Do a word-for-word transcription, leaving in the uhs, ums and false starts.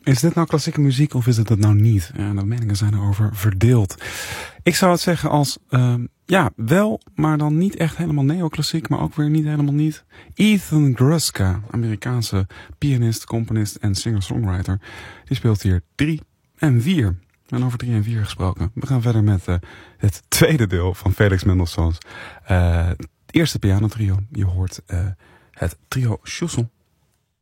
Is dit nou klassieke muziek of is het dat nou niet? Ja, de meningen zijn erover verdeeld. Ik zou het zeggen als, uh, ja, wel, maar dan niet echt helemaal neoclassiek, maar ook weer niet helemaal niet. Ethan Gruska, Amerikaanse pianist, componist en singer-songwriter, die speelt hier drie en vier. En over drie en vier gesproken. We gaan verder met uh, het tweede deel van Felix Mendelssohn's uh, eerste pianotrio. Je hoort uh, het trio Chausson